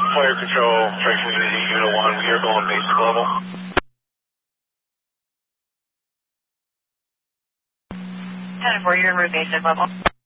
Fire control, Traction Unity, Unit 1, we are going basic level. 10-4, you're in route basic level.